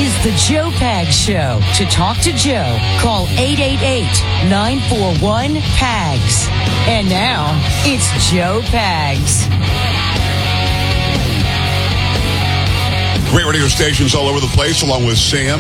is the Joe Pags Show. To talk to Joe, call 888-941-PAGS. And now, it's Joe Pags. Great radio stations all over the place, along with Sam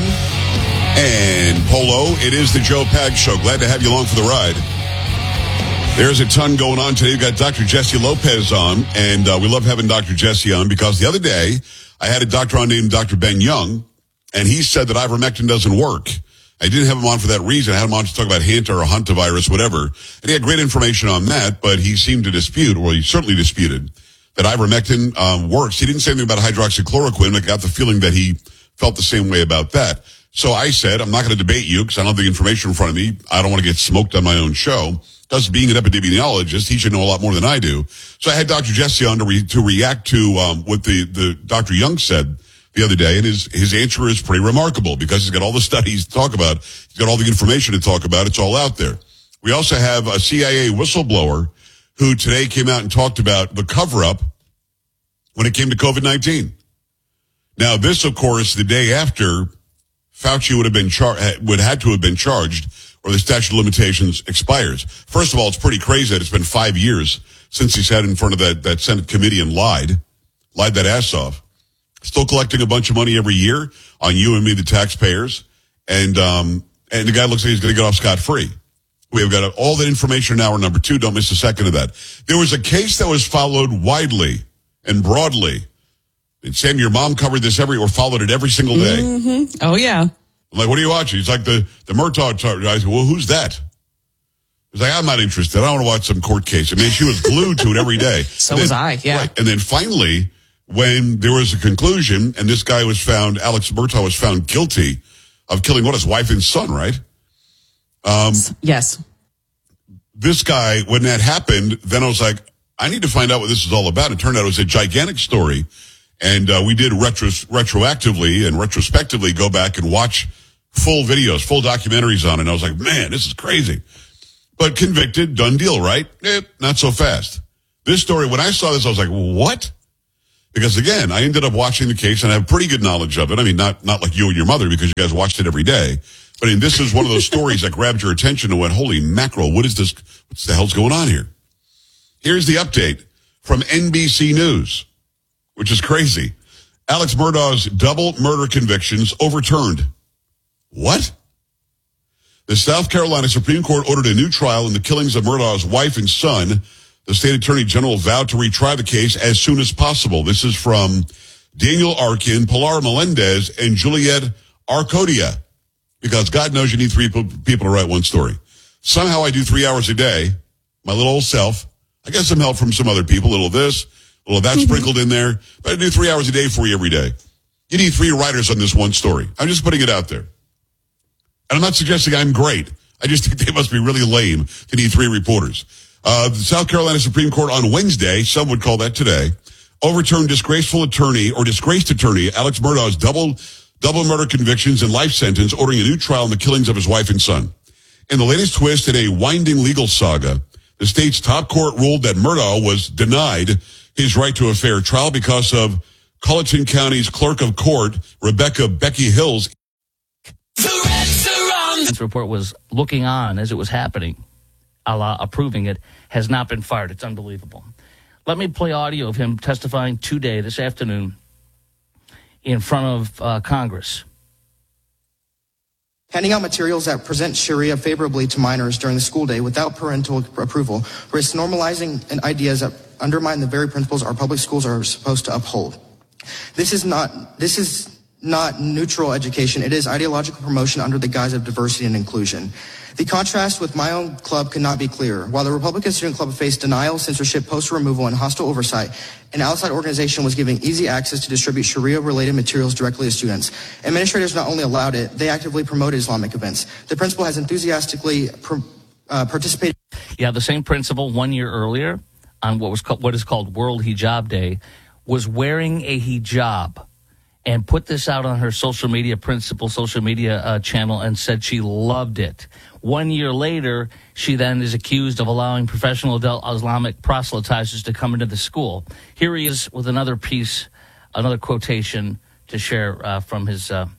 and Polo. It is the Joe Pags Show. Glad to have you along for the ride. There's a ton going on today. We've got Dr. Jesse Lopez on, and we love having Dr. Jesse on because the other day I had a doctor on named Dr. Ben Young, and he said that ivermectin doesn't work. I didn't have him on for that reason. I had him on to talk about Hanta or hantavirus, whatever. And he had great information on that, but he seemed to dispute, or he certainly disputed, that ivermectin works. He didn't say anything about hydroxychloroquine. I got the feeling that he felt the same way about that. So I said, I'm not going to debate you because I don't have the information in front of me. I don't want to get smoked on my own show. Because being an epidemiologist, he should know a lot more than I do. So I had Dr. Jesse on to react to what the Dr. Young said the other day, and his answer is pretty remarkable because he's got all the studies to talk about. He's got all the information to talk about. It's all out there. We also have a CIA whistleblower who today came out and talked about the cover-up when it came to COVID-19. Now, this, of course, the day after Fauci would had to have been charged, or the statute of limitations expires. First of all, it's pretty crazy that it's been 5 years since he sat in front of that Senate committee and lied that ass off. Still collecting a bunch of money every year on you and me, the taxpayers, and the guy looks like he's going to get off scot-free. We have got all that information in hour number 2. Don't miss a second of that. There was a case that was followed widely and broadly. And Sam, your mom covered this followed it every single day. Mm-hmm. Oh, yeah. I'm like, what are you watching? He's like the Murtaugh guy. Well, who's that? He's like, I'm not interested. I don't want to watch some court case. I mean, she was glued to it every day. So was I, yeah. Right. And then finally, when there was a conclusion, and this guy was found, Alex Murtaugh was found guilty of killing his wife and son, right? Yes. This guy, when that happened, then I was like, I need to find out what this is all about. It turned out it was a gigantic story. And we did retroactively and retrospectively go back and watch full videos, full documentaries on it. And I was like, man, this is crazy. But convicted, done deal, right? Not so fast. This story, when I saw this, I was like, what? Because again, I ended up watching the case and I have pretty good knowledge of it. I mean, not like you and your mother because you guys watched it every day. But I mean, this is one of those stories that grabbed your attention and went, holy mackerel, what is this? What the hell's going on here? Here's the update from NBC News, which is crazy. Alex Murdaugh's double murder convictions overturned. What? The South Carolina Supreme Court ordered a new trial in the killings of Murdaugh's wife and son. The state attorney general vowed to retry the case as soon as possible. This is from Daniel Arkin, Pilar Melendez, and Juliet Arcodia. Because God knows you need 3 people to write one story. Somehow I do 3 hours a day, my little old self. I get some help from some other people, a little of this, a little of that sprinkled in there. But I do 3 hours a day for you every day. You need 3 writers on this one story. I'm just putting it out there. And I'm not suggesting I'm great. I just think they must be really lame to need 3 reporters. The South Carolina Supreme Court on Wednesday, some would call that today, overturned disgraced attorney Alex Murdaugh's double murder convictions and life sentence, ordering a new trial in the killings of his wife and son. In the latest twist in a winding legal saga, the state's top court ruled that Murdaugh was denied his right to a fair trial because of Colleton County's clerk of court, Rebecca Becky Hills. This report was looking on as it was happening, a la approving it, has not been fired. It's unbelievable. Let me play audio of him testifying today, this afternoon, in front of Congress. Handing out materials that present Sharia favorably to minors during the school day without parental approval risks normalizing ideas that undermine the very principles our public schools are supposed to uphold. This is not neutral education. It is ideological promotion under the guise of diversity and inclusion. The contrast with my own club could not be clearer. While the Republican Student Club faced denial, censorship, poster removal, and hostile oversight, an outside organization was given easy access to distribute Sharia-related materials directly to students. Administrators not only allowed it, they actively promoted Islamic events. The principal has enthusiastically participated. Yeah, the same principal 1 year earlier on what is called World Hijab Day was wearing a hijab and put this out on her social media channel and said she loved it. 1 year later, she then is accused of allowing professional adult Islamic proselytizers to come into the school. Here he is with another piece, another quotation to share from his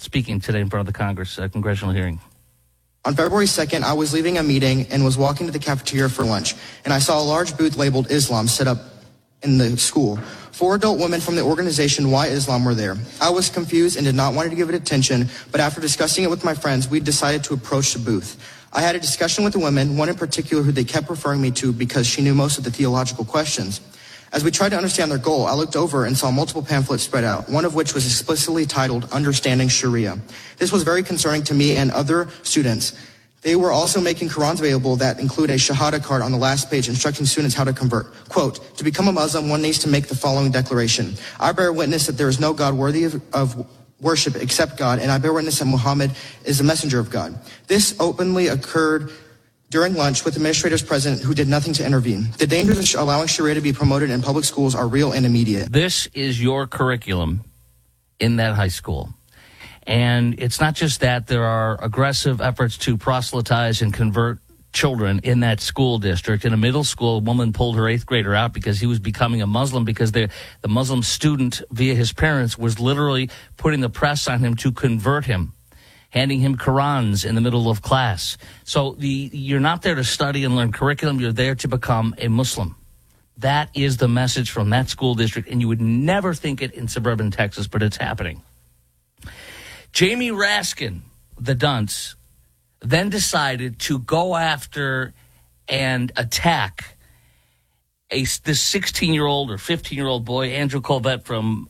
speaking today in front of the Congress congressional hearing. On February 2nd, I was leaving a meeting and was walking to the cafeteria for lunch, and I saw a large booth labeled Islam set up in the school. 4 adult women from the organization Why Islam were there. I was confused and did not want to give it attention, but after discussing it with my friends, we decided to approach the booth. I had a discussion with the women, one in particular who they kept referring me to because she knew most of the theological questions. As we tried to understand their goal, I looked over and saw multiple pamphlets spread out, one of which was explicitly titled Understanding Sharia. This was very concerning to me and other students. They were also making Qurans available that include a Shahada card on the last page instructing students how to convert. Quote, to become a Muslim, one needs to make the following declaration. I bear witness that there is no God worthy of worship except God, and I bear witness that Muhammad is the messenger of God. This openly occurred during lunch with administrators present who did nothing to intervene. The dangers of allowing Sharia to be promoted in public schools are real and immediate. This is your curriculum in that high school. And it's not just that. There are aggressive efforts to proselytize and convert children in that school district. In a middle school, a woman pulled her 8th grader out because he was becoming a Muslim, because the Muslim student, via his parents, was literally putting the press on him to convert him, handing him Qurans in the middle of class. So you're not there to study and learn curriculum. You're there to become a Muslim. That is the message from that school district, and you would never think it in suburban Texas, but it's happening. Jamie Raskin, the dunce, then decided to go after and attack this 16-year-old or 15-year-old boy, Andrew Colvett from,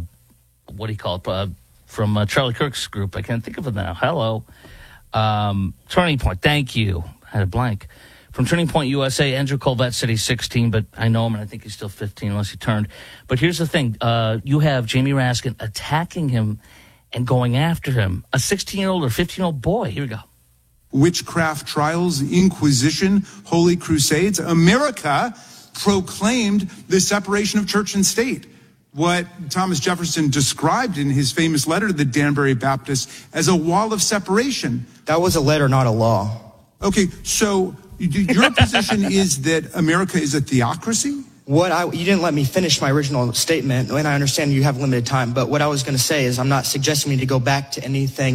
from Charlie Kirk's group. I can't think of it now. Hello. Turning Point. Thank you. I had a blank. From Turning Point USA, Andrew Colvett said he's 16, but I know him, and I think he's still 15 unless he turned. But here's the thing. You have Jamie Raskin attacking him and going after him. A 16-year-old or 15-year-old boy. Here we go. Witchcraft trials, Inquisition, Holy Crusades. America proclaimed the separation of church and state. What Thomas Jefferson described in his famous letter to the Danbury Baptists as a wall of separation. That was a letter, not a law. Okay, so your position is that America is a theocracy? You didn't let me finish my original statement, and I understand you have limited time, but what I was going to say is I'm not suggesting you to go back to anything